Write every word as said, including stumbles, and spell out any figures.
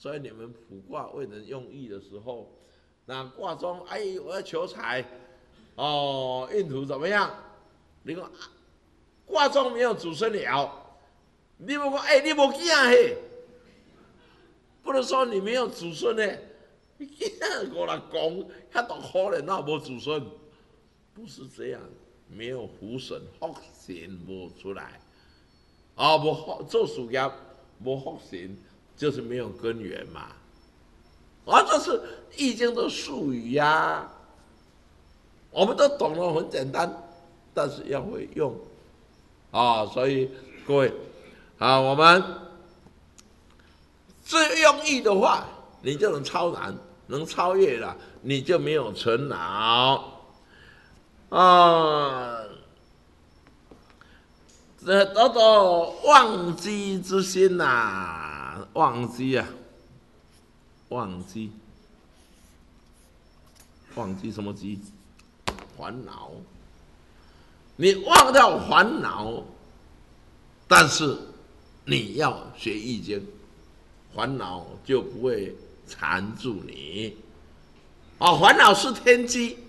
所以你们卜卦为人用意的时候，那卦中哎我要求财，哦运途怎么样？你讲卦中没有祖孙爻，你不讲哎你无囝嘿，不能说你没有祖孙呢。我来讲，遐大可怜，那无子孙，不是这样，没有福神福神无出来，啊，无做事业无福神，就是没有根源嘛。啊，这是易经的术语呀、啊，我们都懂了，很简单，但是要会用，啊，所以各位，啊，我们最用意的话，你就能超然。能超越了，你就没有尘恼啊！这得到忘机之心呐、啊，忘机啊，忘机，忘记什么机？烦恼。你忘掉烦恼，但是你要学易经，烦恼就不会缠住你，啊、哦，烦恼是天机，